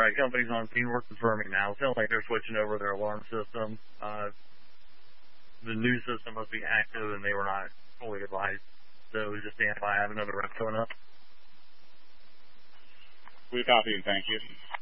Alright, company's on scene. We're confirming now. It sounds like they're switching over their alarm system. The new system must be active and they were not fully advised. So just stand by. I have another rep coming up. We copy and thank you.